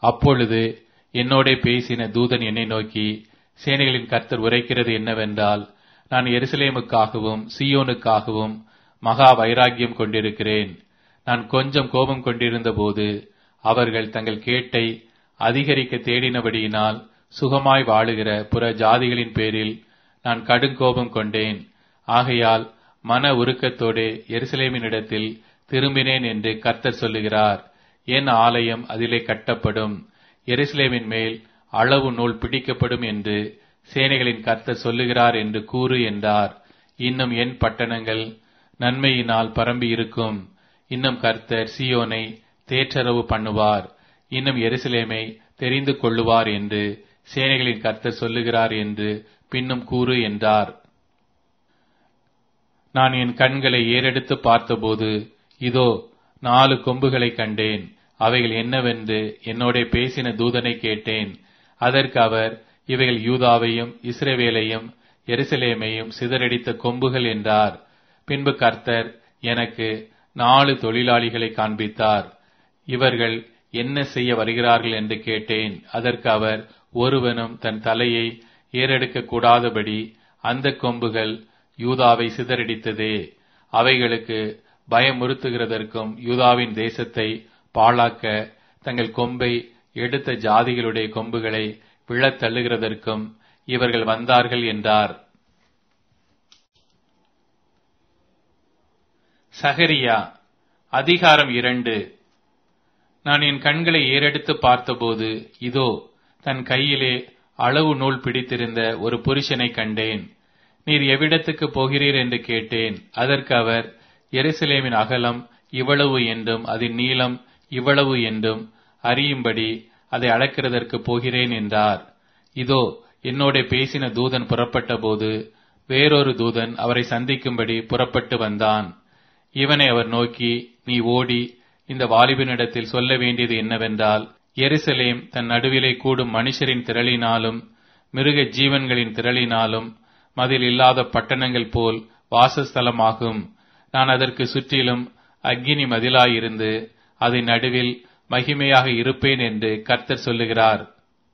அப்பொழுது என்னோடே பேசின தூதன் என்னை நோக்கி, சேனைகளின் கர்த்தர் உரைக்கிறது என்னவென்றால், நான் எருசலேமுக்காகவும் சீயோனுக்காகவும் மகா வைராக்கியம் கொண்டிருக்கிறேன். நான் கொஞ்சம் கோபம் கொண்டிருந்த போது அவர்கள் தங்கள் கேட்டை அதிகரிக்க தேடினபடியினால் சுகமாய் வாழுகிற புற ஜாதிகளின் பேரில் நான் கடுங்கோபம் கொண்டேன். ஆகையால் மன உருக்கத்தோடு எருசலேமினிடத்தில் திரும்பினேன் என்று கர்த்தர் சொல்லுகிறார். என் ஆலயம் அதிலே கட்டப்படும், எருசலேமின் மேல் அளவு நூல் பிடிக்கப்படும் என்று சேனைகளின் கர்த்தர் சொல்லுகிறார் என்று கூறு என்றார். இன்னும் என் பட்டணங்கள் நன்மையினால் பரம்பி இருக்கும். இன்னும் கர்த்தர் சீயோனை தேற்றரவு பண்ணுவார். இன்னும் எருசலேமை தெரிந்து கொள்ளுவார் என்று சேனைகளின் கர்த்தர் சொல்லுகிறார் என்று பின்னும் கூறு என்றார். நான் என் கண்களை ஏறெடுத்து பார்த்தபோது இதோ 4 கொம்புகளை கண்டேன். அவைகள் என்னவென்று என்னோடே பேசின தூதனை கேட்டேன். அதற்கு அவர், இவைகள் யூதாவையும் இஸ்ரவேலையும் எருசலேமையும் சிதறடித்த கொம்புகள் என்றார். பின்பு கர்த்தர் எனக்கு 4 தொழிலாளிகளை காண்பித்தார். இவர்கள் என்ன செய்ய வருகிறார்கள் என்று கேட்டேன். அதற்கு அவர், ஒருவனும் தன் தலையை ஏறெடுக்க கூடாதபடி அந்த கொம்புகள் யூதாவை சிதறடித்ததே. அவைகளுக்கு பயமுறுத்துகிறதற்கும் யூதாவின் தேசத்தை பாழாக்க தங்கள் கொம்பை எடுத்த ஜாதிகளுடைய கொம்புகளை விழத் தள்ளுகிறதற்கும் இவர்கள் வந்தார்கள் என்றார். சகரியா அதிகாரம் 2. நான் என் கண்களை ஏறெடுத்து பார்த்தபோது இதோ தன் கையிலே அளவு நூல் பிடித்திருந்த ஒரு புருஷனை கண்டேன். நீர் எவ்விடத்துக்கு போகிறீர் என்று கேட்டேன். அதற்கு அவர், எருசலேமின் அகலம் இவ்வளவு என்றும் அதன் நீளம் இவ்வளவு என்றும் அறியும்படி அதை அளக்கிறதற்கு போகிறேன் என்றார். இதோ என்னோட பேசின தூதன் புறப்பட்ட போது வேறொரு தூதன் அவரை சந்திக்கும்படி புறப்பட்டு வந்தான். இவனை அவர் நோக்கி, நீ ஓடி இந்த வாலிபனிடத்தில் சொல்ல வேண்டியது என்னவென்றால், எருசலேம் தன் நடுவிலே கூடும் மனுஷரின் திரளினாலும் மிருக ஜீவன்களின் திரளினாலும் மதில் இல்லாத பட்டணங்கள் போல் வாசஸ்தலமாகும். நான் அதற்கு சுற்றிலும் அக்கினி மதிலாயிருந்து அதன் நடுவில் மகிமையாக இருப்பேன் என்று கர்த்தர் சொல்லுகிறார்.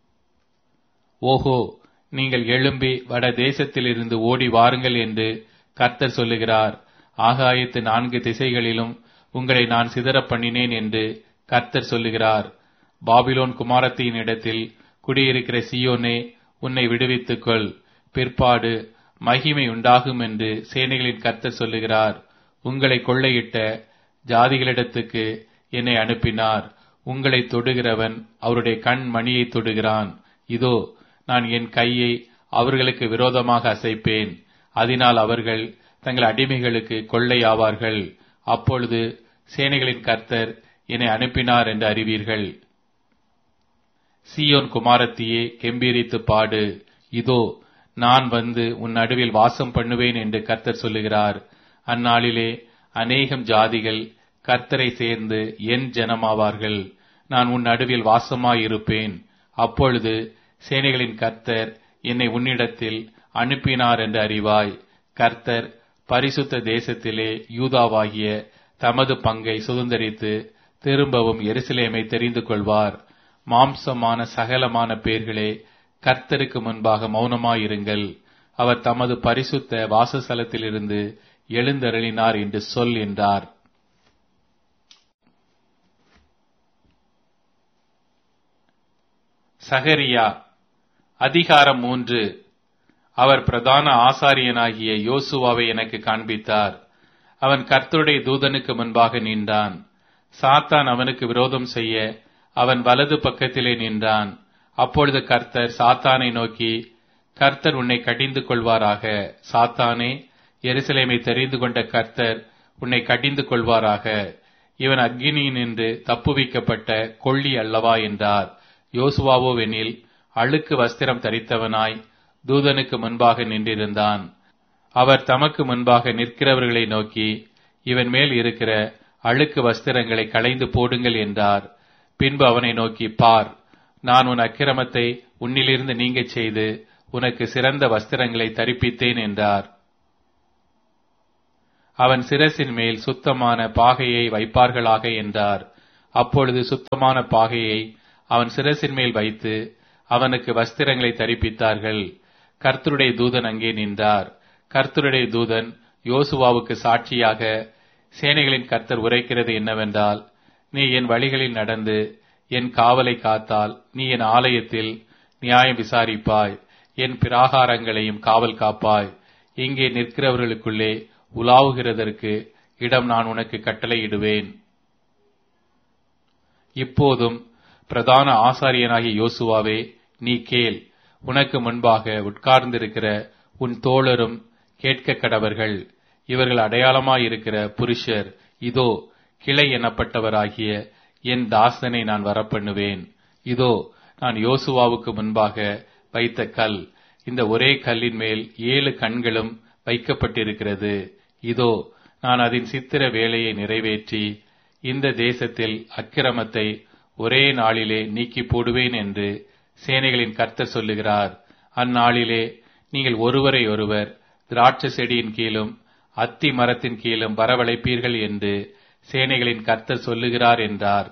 ஓஹோ, நீங்கள் எழும்பி வட தேசத்திலிருந்து ஓடி வாருங்கள் என்று கர்த்தர் சொல்லுகிறார். ஆகாயத்து 4 திசைகளிலும் உங்களை நான் சிதறப் பண்ணினேன் என்று கர்த்தர் சொல்லுகிறார். பாபிலோன் குமாரத்தின் இடத்தில் குடியிருக்கிற சீயோனே, உன்னை விடுவித்துக்கொள். பிற்பாடு மகிமை உண்டாகும் என்று சேனைகளின் கர்த்தர் சொல்லுகிறார். உங்களை கொள்ளையிட்ட ஜாதிகளிடத்துக்கு என்னை அனுப்பினார். உங்களை தொடுகிறவன் அவருடைய கண் மணியை தொடுகிறான். இதோ நான் என் கையை அவர்களுக்கு விரோதமாக அசைப்பேன். அதனால் அவர்கள் தங்கள் அடிமைகளுக்கு கொள்ளையாவார்கள். அப்பொழுது சேனைகளின் கர்த்தர் என்னை அனுப்பினார் என்று அறிவீர்கள். சீயோன் குமாரத்தியே, கெம்பீரித்து பாடு. இதோ நான் வந்து உன் நடுவில் வாசம் பண்ணுவேன் என்று கர்த்தர் சொல்லுகிறார். அந்நாளிலே அநேகம் ஜாதிகள் கர்த்தரை சேர்ந்து என் ஜனமாவார்கள். நான் உன் நடுவில் வாசமாயிருப்பேன். அப்பொழுது சேனைகளின் கர்த்தர் என்னை உன்னிடத்தில் அனுப்பினார் என்று அறிவாய். கர்த்தர் பரிசுத்த தேசத்திலே யூதாவாகிய தமது பங்கை சுதந்தரித்து திரும்பவும் எருசலேமை தெரிந்து கொள்வார். மாம்சமான சகலமான பேர்களே, கர்த்தருக்கு முன்பாக மௌனமாயிருங்கள். அவர் தமது பரிசுத்த வாசஸ்தலத்திலிருந்து எழுந்தருளினார் என்று சொல் என்றார். சகரியா அதிகாரம் 3. அவர் பிரதான ஆசாரியனாகிய யோசுவாவை எனக்கு காண்பித்தார். அவன் கர்த்தருடைய தூதனுக்கு முன்பாக நின்றான். சாத்தான் அவனுக்கு விரோதம் செய்ய அவன் வலது பக்கத்திலே நின்றான். அப்பொழுது கர்த்தர் சாத்தானை நோக்கி, கர்த்தர் உன்னை கடிந்து கொள்வாராக. சாத்தானே, எருசலேமை தெரிந்து கொண்ட கர்த்தர் உன்னை கடிந்து கொள்வாராக. இவன் அக்கினியினின்று தப்புவிக்கப்பட்ட கொள்ளி அல்லவா என்றார். யோசுவாவோவெனில் அழுக்கு வஸ்திரம் தரித்தவனாய் தூதனுக்கு முன்பாக நின்றிருந்தான். அவர் தமக்கு முன்பாக நிற்கிறவர்களை நோக்கி, இவன் மேல் இருக்கிற அழுக்கு வஸ்திரங்களை களைந்து போடுங்கள் என்றார். பின்பு அவனை நோக்கி, பார், நான் உன் அக்கிரமத்தை உன்னிலிருந்து நீங்கச் செய்து உனக்கு சிறந்த வஸ்திரங்களை தரிப்பித்தேன் என்றார். அவன் சிரசின் மேல் சுத்தமான பாகையை வைப்பார்களாக என்றார். அப்பொழுது சுத்தமான பாகையை அவன் சிரசின் மேல் வைத்து அவனுக்கு வஸ்திரங்களை தரிப்பித்தார்கள். கர்த்தருடைய தூதன் அங்கே நின்றார். கர்த்தருடைய தூதன் யோசுவாவுக்கு சாட்சியாக, சேனைகளின் கர்த்தர் உரைக்கிறது என்னவென்றால், நீ என் வழிகளில் நடந்து என் காவலை காத்தால் நீ என் ஆலயத்தில் நியாயம் விசாரிப்பாய், என் பிராகாரங்களையும் காவல் காப்பாய். இங்கே நிற்கிறவர்களுக்குள்ளே உலாவுகிறதற்கு இடம் நான் உனக்கு கட்டளையிடுவேன். இப்போதும் பிரதான ஆசாரியனாகிய யோசுவாவே, நீ கேள். உனக்கு முன்பாக உட்கார்ந்திருக்கிற உன் தோழரும் கேட்க கடவர்கள். இவர்கள் அடையாளமாயிருக்கிற புருஷர். இதோ கிளை எனப்பட்டவராகிய என் தாசனை நான் வரப்பண்ணுவேன். இதோ நான் யோசுவாவுக்கு முன்பாக வைத்த கல். இந்த ஒரே கல்லின் மேல் 7 கண்களும் வைக்கப்பட்டிருக்கிறது. இதோ நான் அதன் சித்திர வேலையை நிறைவேற்றி இந்த தேசத்தில் அக்கிரமத்தை ஒரே நாளிலே நீக்கி போடுவேன் என்று சேனைகளின் கர்த்தர் சொல்லுகிறார். அந்நாளிலே நீங்கள் ஒருவரை ஒருவர் திராட்சை செடியின் கீழும் அத்தி மரத்தின் கீழும் வரவழைப்பீர்கள் என்று சேனைகளின் கர்த்தர் சொல்லுகிறார் என்றார்.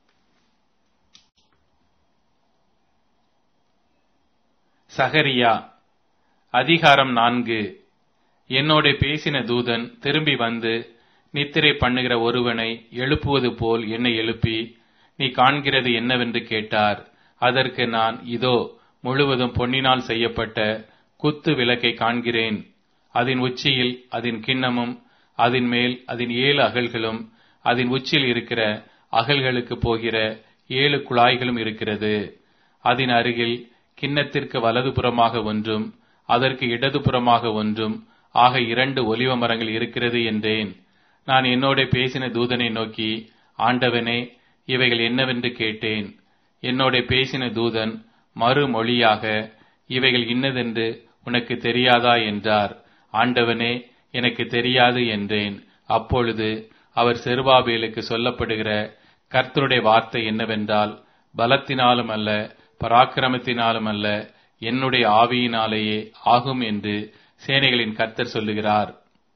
சகரியா அதிகாரம் 4. என்னோட பேசின தூதன் திரும்பி வந்து நித்திரை பண்ணுகிற ஒருவனை எழுப்புவது போல் என்னை எழுப்பி, நீ காண்கிறது என்னவென்று கேட்டார். அதற்கு நான், இதோ முழுவதும் பொன்னினால் செய்யப்பட்ட குத்து விளக்கை காண்கிறேன். அதன் உச்சியில் அதன் கிண்ணமும், அதன் மேல் அதன் 7 அகல்களும், அதன் உச்சியில் இருக்கிற அகல்களுக்கு போகிற 7 குழாய்களும் இருக்கிறது. அதன் அருகில் கிண்ணத்திற்கு வலது புறமாக ஒன்றும் அதற்கு இடது புறமாக ஒன்றும் ஆக 2 ஒலிவ மரங்கள் இருக்கிறது என்றேன். நான் என்னோட பேசின தூதனை நோக்கி, ஆண்டவனே, இவைகள் என்னவென்று கேட்டேன். என்னோட பேசின தூதன் மறுமொழியாக, இவைகள் இன்னதென்று உனக்கு தெரியாதா என்றார். ஆண்டவனே, எனக்கு தெரியாது என்றேன். அப்பொழுது அவர் செருபாபேலுக்கு சொல்லப்படுகிற கர்த்தருடைய வார்த்தை என்னவென்றால், பலத்தினாலும் அல்ல, பராக்கிரமத்தினாலும் அல்ல, என்னுடைய ஆவியினாலேயே ஆகும் என்று சேனைகளின் கர்த்தர் சொல்லுகிறார்.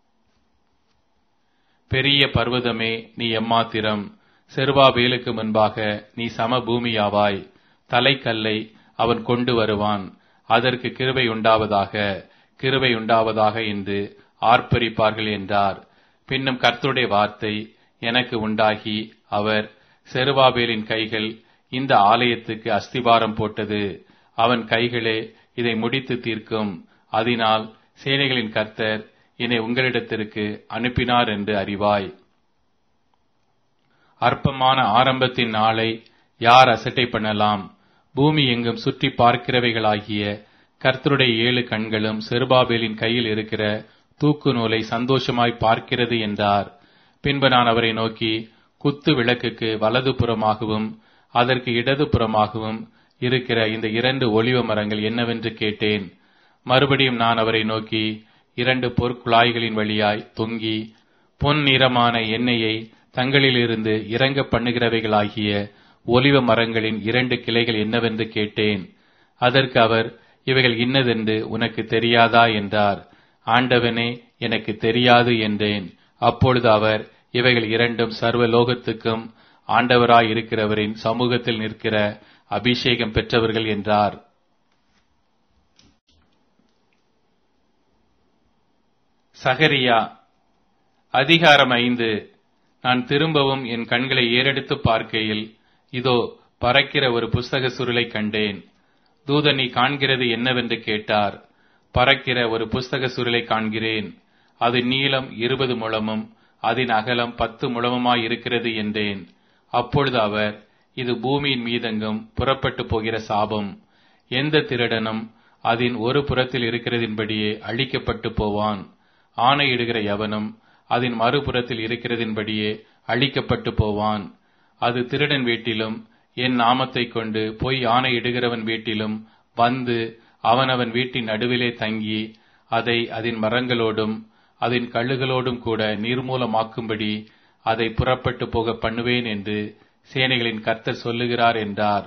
பெரிய பர்வதமே, நீ எம்மாத்திரம்! செருபாபேலுக்கு முன்பாக நீ சமபூமியாவாய். தலைக்கல்லை அவன் கொண்டு வருவான். அதற்கு கிருபை உண்டாவதாக, கிருபை உண்டாவதாக என்று ஆர்ப்பரிப்பார்கள் என்றார். பின்னும் கர்த்தருடைய வார்த்தை எனக்கு உண்டாகி, அவர், செருபாபேலின் கைகள் இந்த ஆலயத்துக்கு அஸ்திபாரம் போட்டது. அவன் கைகளே இதை முடித்து தீர்க்கும். அதனால் சேனைகளின் கர்த்தர் என்னை உங்களிடத்திற்கு அனுப்பினார் என்று அறிவாய். அற்பமான ஆரம்பத்தின் நாளை யார் அசட்டை பண்ணலாம்? பூமி எங்கும் சுற்றி பார்க்கிறவைகளாகிய கர்த்தருடைய 7 கண்களும் செருபாபேலின் கையில் இருக்கிற தூக்கு நூலை சந்தோஷமாய் பார்க்கிறது என்றார். பின்பு நான் அவரை நோக்கி, குத்து விளக்குக்கு வலது புறமாகவும் அதற்கு இடது புறமாகவும் இருக்கிற இந்த 2 ஒலிவ மரங்கள் என்னவென்று கேட்டேன். மறுபடியும் நான் அவரை நோக்கி, 2 பொற்குழாய்களின் வழியாய் தொங்கி பொன் நிறமான எண்ணெயை தங்களிலிருந்து இறங்க பண்ணுகிறவைகளாகிய ஒலிவ மரங்களின் 2 கிளைகள் என்னவென்று கேட்டேன். அதற்கு அவர், இவைகள் இன்னதென்று உனக்கு தெரியாதா என்றார். ஆண்டவனே, எனக்கு தெரியாது என்றேன். அப்பொழுது அவர், இவைகள் 2 சர்வ லோகத்துக்கும் ஆண்டவராய் இருக்கிறவரின் சமூகத்தில் நிற்கிற அபிஷேகம் பெற்றவர்கள் என்றார். சகரியா அதிகாரம் 5. நான் திரும்பவும் என் கண்களை ஏறெடுத்து பார்க்கையில், இதோ பறக்கிற ஒரு புஸ்தக சுருளை கண்டேன். தூதன், நீ காண்கிறது என்னவென்று கேட்டார். பறக்கிற ஒரு புஸ்தக சுருளை காண்கிறேன். அது நீளம் 20 முழமும் அதன் அகலம் 10 முழமுமாயிருக்கிறது என்றேன். அப்பொழுது அவர், இது பூமியின் மீதெங்கும் புறப்பட்டு போகிற சாபம். எந்த திருடனும் அதன் ஒரு புறத்தில் இருக்கிறதின்படியே அழிக்கப்பட்டு போவான். ஆணையிடுகிற எவனும் அதன் மறுபுறத்தில் இருக்கிறதின்படியே அழிக்கப்பட்டு போவான். அது திருடன் வீட்டிலும் என் நாமத்தை கொண்டு பொய் ஆணையிடுகிறவன் வீட்டிலும் வந்து அவனவன் வீட்டின் நடுவிலே தங்கி அதை அதன் மரங்களோடும் அதன் கழுகளோடும் கூட நீர்மூலமாக்கும்படி அதை புறப்பட்டு போக பண்ணுவேன் என்று சேனைகளின் கர்த்தர் சொல்லுகிறார் என்றார்.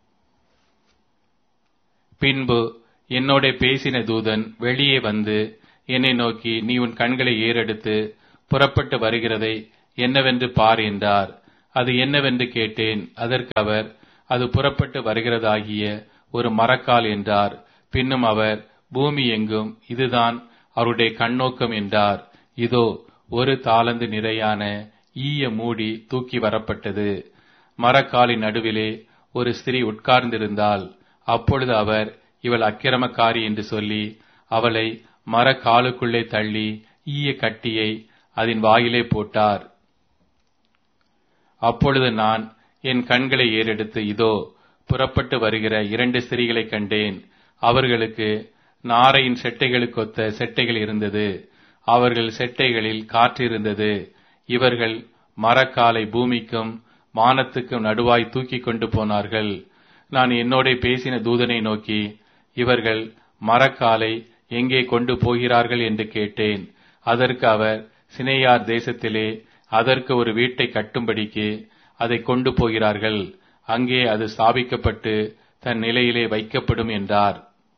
பின்பு என்னோட பேசின தூதன் வெளியே வந்து என்னை நோக்கி, நீ உன் கண்களை ஏறெடுத்து புறப்பட்டு வருகிறதை என்னவென்று பார் என்றார். அது என்னவென்று கேட்டேன். அதற்கு அவர், அது புறப்பட்டு வருகிறதாகிய ஒரு மரக்கால் என்றார். பின்னும் அவர், பூமி எங்கும் இதுதான் அவருடைய கண்ணோக்கம் என்றார். இதோ, 1 தாலந்து நிறையான ஈய மூடி தூக்கி வரப்பட்டது. மரக்காலின் நடுவிலே ஒரு ஸ்திரீ உட்கார்ந்திருந்தாள். அப்பொழுது அவர், இவள் அக்கிரமக்காரி என்று சொல்லி அவளை மரக்காலுக்குள்ளே தள்ளி ஈய கட்டியை அதன் வாயிலே போட்டார். அப்பொழுது நான் என் கண்களை ஏறெடுத்து, இதோ, புறப்பட்டு வருகிற 2 ஸ்திரீகளை கண்டேன். அவர்களுக்கு நாரையின் செட்டைகளுக்கொத்த செட்டைகள் இருந்தது. அவர்கள் செட்டைகளில் காற்றிருந்தது. இவர்கள் மரக்காலை பூமிக்கும் வானத்துக்கும் நடுவாய் தூக்கி கொண்டு போனார்கள். நான் என்னோட பேசின தூதனை நோக்கி, இவர்கள் மரக்காலை எங்கே கொண்டு போகிறார்கள் என்று கேட்டேன். அதற்கு அவர், சினேயார் தேசத்திலே அதற்கு ஒரு வீட்டை கட்டும்படிக்கு அதை கொண்டு போகிறார்கள். அங்கே அது ஸ்தாபிக்கப்பட்டு தன் நிலையிலே வைக்கப்படும் என்றார்.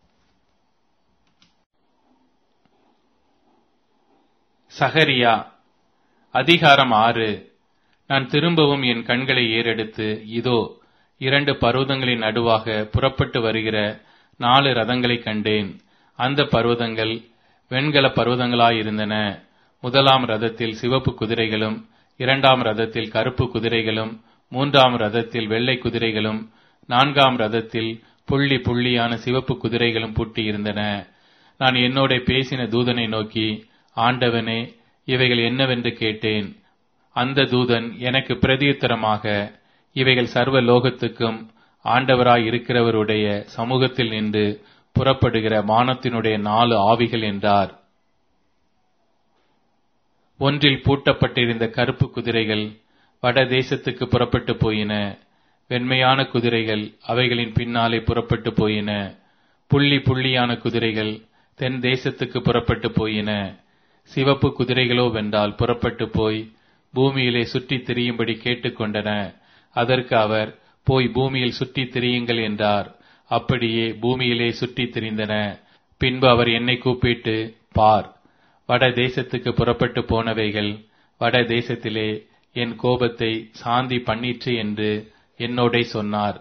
சகரியா அதிகாரம் 6. நான் திரும்பவும் என் கண்களை ஏறெடுத்து, இதோ, 2 பர்வதங்களின் நடுவாக புறப்பட்டு வருகிற 4 ரதங்களை கண்டேன். அந்த பர்வதங்கள் வெண்கல பர்வதங்களாயிருந்தன. 1ஆம் ரதத்தில் சிவப்பு குதிரைகளும், 2ஆம் ரதத்தில் கருப்பு குதிரைகளும், 3ஆம் ரதத்தில் வெள்ளை குதிரைகளும், 4ஆம் ரதத்தில் புள்ளி புள்ளியான சிவப்பு குதிரைகளும் பூட்டியிருந்தன. நான் என்னோட பேசின தூதனை நோக்கி, ஆண்டவனே, இவைகள் என்னவென்று கேட்டேன். அந்த தூதன் எனக்கு பிரதியுத்தரமாக, இவைகள் சர்வ லோகத்துக்கும் ஆண்டவராய் இருக்கிறவருடைய சமூகத்தில் நின்று புறப்படுகிற வானத்தினுடைய 4 ஆவிகள் என்றார். ஒன்றில் பூட்டப்பட்டிருந்த கருப்பு குதிரைகள் வட தேசத்துக்கு புறப்பட்டு போயின. வெண்மையான குதிரைகள் அவைகளின் பின்னாலே புறப்பட்டு போயின. புள்ளி புள்ளியான குதிரைகள் தென் தேசத்துக்கு புறப்பட்டு போயின. சிவப்பு குதிரைகளோ வென்றால் புறப்பட்டு போய் பூமியிலே சுற்றித் திரியும்படி கேட்டுக்கொண்டன. அதற்கு அவர், போய் பூமியில் சுற்றித் திரியுங்கள் என்றார். அப்படியே பூமியிலே சுற்றித் திரிந்தன. பின்பு அவர் என்னை கூப்பிட்டு, பார், வட தேசத்துக்கு புறப்பட்டு போனவைகள் வட தேசத்திலே என் கோபத்தை சாந்தி பண்ணிற்று என்று என்னோட சொன்னார்.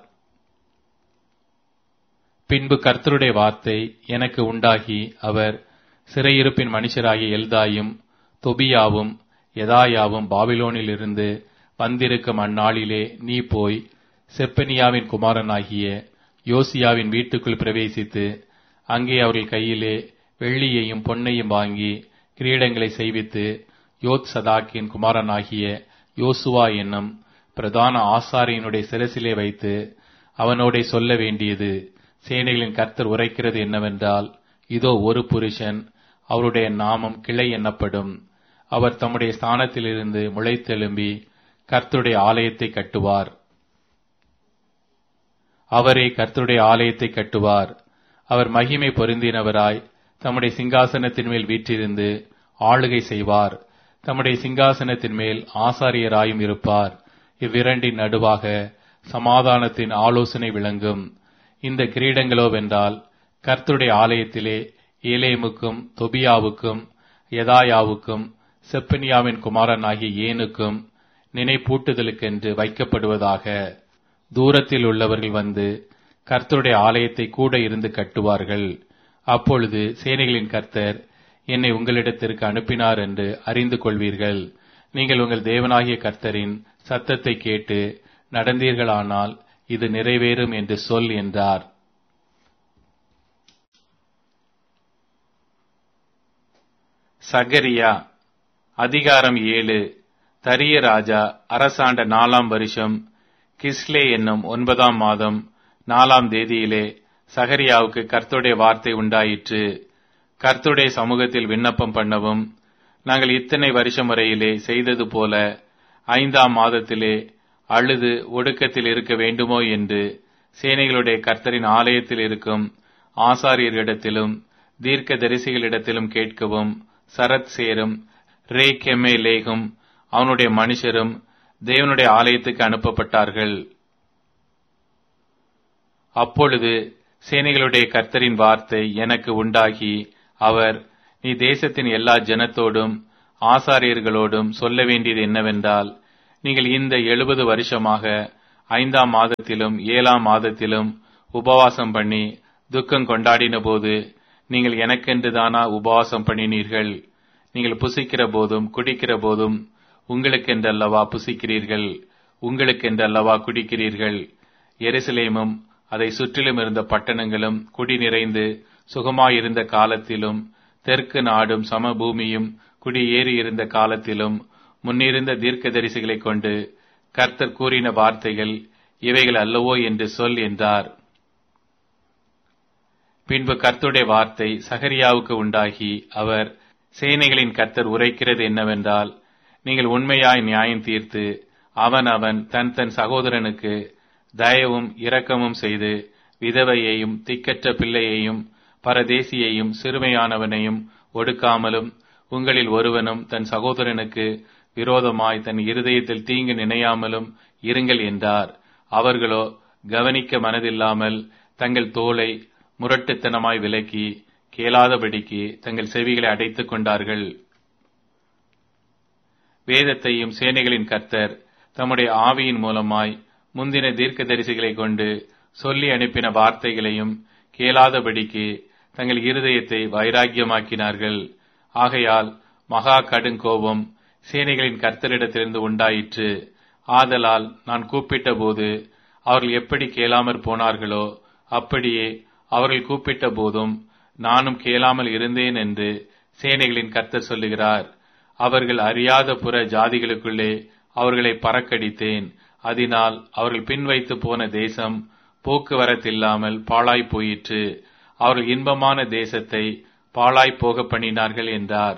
பின்பு கர்த்தருடைய வார்த்தை எனக்கு உண்டாகி, அவர், சிறையிருப்பின் மனுஷராகிய எல்தாயும் தொபியாவும் யெதாயாவும் பாபிலோனிலிருந்து வந்திருக்கும் அந்நாளிலே நீ போய் செப்பனியாவின் குமாரனாகிய யோசியாவின் வீட்டுக்குள் பிரவேசித்து அங்கே அவர்கள் கையிலே வெள்ளியையும் பொன்னையும் வாங்கி கிரீடங்களை செய்வித்து யோத்சதாக்கின் குமாரனாகிய யோசுவா என்னும் பிரதான ஆசாரியனுடைய சிரசிலே வைத்து அவனோட சொல்ல வேண்டியது, சேனைகளின் கர்த்தர் உரைக்கிறது என்னவென்றால், இதோ, ஒரு புருஷன், அவருடைய நாமம் கிளை என்னப்படும். அவர் தம்முடைய ஸ்தானத்திலிருந்து முளைத்தெழும்பி கர்த்தருடைய ஆலயத்தை கட்டுவார். அவரே கர்த்தருடைய ஆலயத்தை கட்டுவார். அவர் மகிமை பொருந்தினவராய் தம்முடைய சிங்காசனத்தின் மேல் வீற்றிருந்து ஆளுகை செய்வார். தம்முடைய சிங்காசனத்தின் மேல் ஆசாரியராயும் இருப்பார். இவ்விரண்டின் நடுவாக சமாதானத்தின் ஆலோசனை விளங்கும். இந்த கிரீடங்களோ வென்றால் கர்த்தருடைய ஆலயத்திலே ஏலேமுக்கும் தொபியாவுக்கும் யெதாயாவுக்கும் செப்பனியாவின் குமாரனாகிய ஏனுக்கும் நினைப்பூட்டுதலுக்கென்று வைக்கப்படுவதாக. தூரத்தில் உள்ளவர்கள் வந்து கர்த்தருடைய ஆலயத்தை கூட இருந்து கட்டுவார்கள். அப்பொழுது சேனைகளின் கர்த்தர் என்னை உங்களிடத்திற்கு அனுப்பினார் என்று அறிந்து கொள்வீர்கள். நீங்கள் உங்கள் தேவனாகிய கர்த்தரின் சத்தத்தை கேட்டு நடந்தீர்களானால் இது நிறைவேறும் என்று சொல் என்றார். சகரியா அதிகாரம் 7. தரிய ராஜா அரசாண்ட 4ஆம் வருஷம் கிஸ்லே என்னும் 9ஆம் மாதம் 4ஆம் தேதியிலே சகரியாவுக்கு கர்த்தருடைய வார்த்தை உண்டாயிற்று. கர்த்தருடைய சமூகத்தில் விண்ணப்பம் பண்ணவும், நாங்கள் இத்தனை வருஷம் வரையிலே செய்தது போல 5ஆம் மாதத்திலே அழுது ஒடுக்கத்தில் இருக்க வேண்டுமோ என்று சேனைகளுடைய கர்த்தரின் ஆலயத்தில் இருக்கும் ஆசாரியர்களிடத்திலும் தீர்க்க தரிசிகளிடத்திலும் கேட்கவும் சரத் சேரும் ரே கெமே லேகும் அவனுடைய மனுஷரும் தேவனுடைய ஆலயத்துக்கு அனுப்பப்பட்டார்கள். அப்பொழுது சேனைகளுடைய கர்த்தரின் வார்த்தை எனக்கு உண்டாகி, அவர், நீ தேசத்தின் எல்லா ஜனத்தோடும் ஆசாரியர்களோடும் சொல்ல வேண்டியது என்னவென்றால், நீங்கள் இந்த 70 வருஷமாக 5ஆம் மாதத்திலும் 7ஆம் மாதத்திலும் உபவாசம் பண்ணி துக்கம் கொண்டாடின போது நீங்கள் எனக்கென்று தானா உபவாசம் பண்ணினீர்கள்? நீங்கள் புசிக்கிற போதும் குடிக்கிற போதும் உங்களுக்கென்றல்லவா புசிக்கிறீர்கள், உங்களுக்கென்றல்லவா குடிக்கிறீர்கள். எருசலேமும் அதை சுற்றிலும் இருந்த பட்டணங்களும் குடி நிறைந்து சுகமாயிருந்த காலத்திலும், தெற்கு நாடும் சமபூமியும் குடியேறி இருந்த காலத்திலும் முன்னிருந்த தீர்க்கதரிசிகளைக் கொண்டு கர்த்தர் கூறின வார்த்தைகள் இவைகள் அல்லவோ என்று சொல் என்றார். பின்பு கர்த்தருடைய வார்த்தை சகரியாவுக்கு உண்டாகி, அவர், சேனைகளின் கர்த்தர் உரைக்கிறது என்னவென்றால், நீங்கள் உண்மையாய் நியாயம் தீர்த்து அவன் தன் தன் சகோதரனுக்கு தயவும் இரக்கமும் செய்து விதவையையும் திக்கற்ற பிள்ளையையும் பரதேசியையும் சிறுமையானவனையும் ஒடுக்காமலும் உங்களில் ஒருவனும் தன் சகோதரனுக்கு விரோதமாய் தன் இருதயத்தில் தீங்கு நினையாமலும் இருங்கள் என்றார். அவர்களோ கவனிக்க மனதில்லாமல் தங்கள் தோளை முரட்டுத்தனமாய் விலக்கி கேளாதபடிக்கு தங்கள் செவிகளை அடைத்துக் கொண்டார்கள். வேதத்தையும் சேனைகளின் கர்த்தர் தம்முடைய ஆவியின் மூலமாய் முந்தின தீர்க்கதரிசிகளை கொண்டு சொல்லி அனுப்பின வார்த்தைகளையும் கேளாதபடிக்கு தங்கள் இருதயத்தை வைராக்கியமாக்கினார்கள். ஆகையால் மகா கடுங்கோபம் சேனைகளின் கர்த்தரிடத்திலிருந்து உண்டாயிற்று. ஆதலால் நான் கூப்பிட்ட போது அவர்கள் எப்படி கேளாமற் போனார்களோ அப்படியே அவர்கள் கூப்பிட்ட போதும் நானும் கேளாமல் இருந்தேன் என்று சேனைகளின் கர்த்தர் சொல்லுகிறார். அவர்கள் அறியாத புற ஜாதிகளுக்குள்ளே அவர்களை பறக்கடித்தேன். அதனால் அவர்கள் பின்வைத்து போன தேசம் போக்குவரத்தில்லாமல் பாழாய் போயிற்று. அவர்கள் இன்பமான தேசத்தை பாழாய் போக பண்ணினார்கள் என்றார்.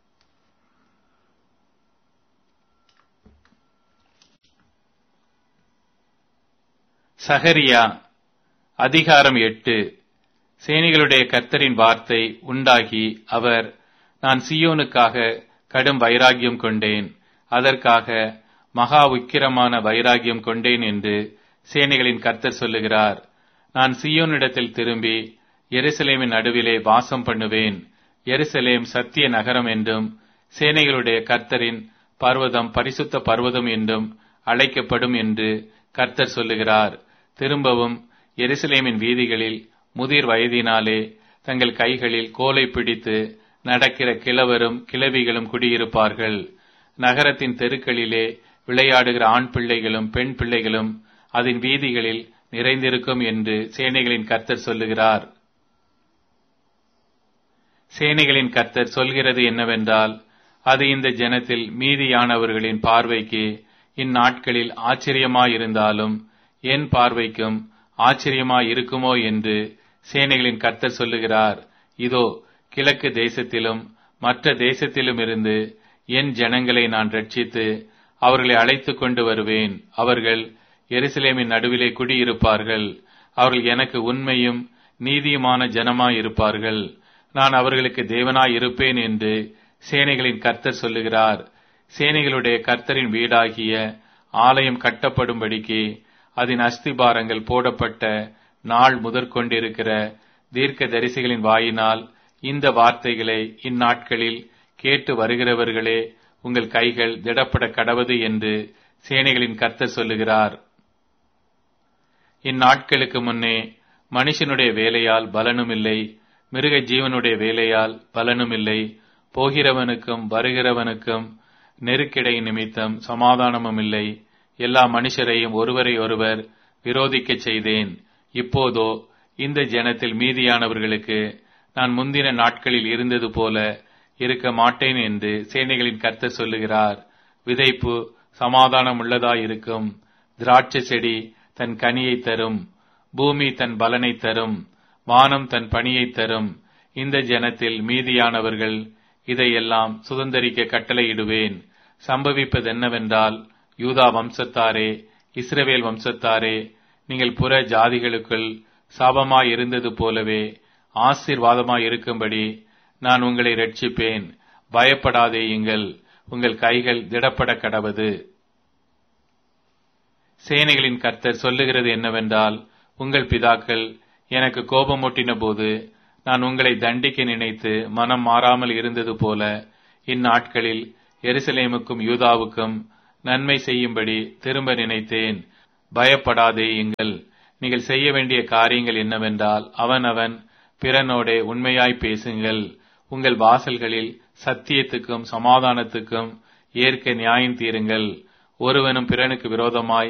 சகரியா அதிகாரம் 8. சேனைகளுடைய கர்த்தரின் வார்த்தை உண்டாகி, அவர், நான் சீயோனுக்காக கடும் வைராக்கியம் கொண்டேன், அதற்காக மகா உக்கிரமான வைராக்கியம் கொண்டேன் என்று சேனைகளின் கர்த்தர் சொல்லுகிறார். நான் சீயோனிடத்தில் திரும்பி எருசலேமின் நடுவிலே வாசம் பண்ணுவேன். எருசலேம் சத்திய நகரம் என்றும் சேனைகளுடைய கர்த்தரின் பர்வதம் பரிசுத்த பர்வதம் என்றும் அழைக்கப்படும் என்று கர்த்தர் சொல்லுகிறார். திரும்பவும் எருசலேமின் வீதிகளில் முதிர் வயதினாலே தங்கள் கைகளில் கோலை பிடித்து நடக்கிற கிழவரும் கிழவிகளும் குடியிருப்பார்கள். நகரத்தின் தெருக்களிலே விளையாடுகிற ஆண் பிள்ளைகளும் பெண் பிள்ளைகளும் அதன் வீதிகளில் நிறைந்திருக்கும் என்று சேனைகளின் கர்த்தர் சொல்லுகிறார். சேனைகளின் கர்த்தர் சொல்கிறது என்னவென்றால், அது இந்த ஜனத்தில் மீதியானவர்களின் பார்வைக்கு இந்நாட்களில் ஆச்சரியமாயிருந்தாலும் என் பார்வைக்கும் ஆச்சரியமாயிருக்குமோ என்று சேனைகளின் கர்த்தர் சொல்லுகிறார். இதோ, கிழக்கு தேசத்திலும் மற்ற தேசத்திலும் இருந்து என் ஜனங்களை நான் ரட்சித்து அவர்களை அழைத்துக் கொண்டு வருவேன். அவர்கள் எருசலேமின் நடுவிலே குடியிருப்பார்கள். அவர்கள் எனக்கு உண்மையும் நீதியுமான ஜனமாயிருப்பார்கள். நான் அவர்களுக்கு தேவனாயிருப்பேன் என்று சேனைகளின் கர்த்தர் சொல்லுகிறார். சேனைகளுடைய கர்த்தரின் வீடாகிய ஆலயம் கட்டப்படும்படிக்கு அதன் அஸ்திபாரங்கள் போடப்பட்ட நாள் முதற்கொண்டிருக்கிற தீர்க்க தரிசிகளின் வாயினால் இந்த வார்த்தைகளை இந்நாட்களில் கேட்டு வருகிறவர்களே, உங்கள் கைகள் திடப்பட கடவது என்று சேனைகளின் கர்த்தர் சொல்லுகிறார். இந்நாட்களுக்கு முன்னே மனுஷனுடைய வேலையால் பலனும் இல்லை, மிருக ஜீவனுடைய வேலையால் பலனும் இல்லை. போகிறவனுக்கும் வருகிறவனுக்கும் நெருக்கிடை நிமித்தம் சமாதானமும் இல்லை. எல்லா மனுஷரையும் ஒருவரை ஒருவர் விரோதிக்கச் செய்தேன். இப்போதோ இந்த ஜனத்தில் மீதியானவர்களுக்கு நான் முந்தின நாட்களில் இருந்தது போல இருக்க மாட்டேன் என்று சேனைகளின் கர்த்தர் சொல்லுகிறார். விதைப்பு சமாதானம் உள்ளதாயிருக்கும். திராட்சை செடி தன் கனியை தரும், பூமி தன் பலனை தரும், வானம் தன் பணியை தரும். இந்த ஜனத்தில் மீதியானவர்கள் இதையெல்லாம் சுதந்தரிக்க கட்டளையிடுவேன். சம்பவிப்பது என்னவென்றால், யூதா வம்சத்தாரே, இஸ்ரவேல் வம்சத்தாரே, நீங்கள் புற ஜாதிகளுக்குள் சாபமாய் இருந்தது போலவே ஆசீர்வாதமாய் இருக்கும்படி நான் உங்களை ரட்சிப்பேன். பயப்படாதேயுங்கள், உங்கள் கைகள் திடப்பட கடவது. சேனைகளின் கர்த்தர் சொல்லுகிறது என்னவென்றால், உங்கள் பிதாக்கள் எனக்கு கோபமூட்டின போது நான் உங்களை தண்டிக்க நினைத்து மனம் மாறாமல் இருந்தது போல இந்நாட்களில் எருசலேமுக்கும் யூதாவுக்கும் நன்மை செய்யும்படி திரும்ப நினைத்தேன். பயப்படாதேயுங்கள். நீங்கள் செய்ய வேண்டிய காரியங்கள் என்னவென்றால், அவனவன் பிறனோடே உண்மையாய் பேசுங்கள். உங்கள் வாசல்களில் சத்தியத்துக்கும் சமாதானத்துக்கும் ஏற்க நியாயம் தீருங்கள். ஒருவனும் பிறனுக்கு விரோதமாய்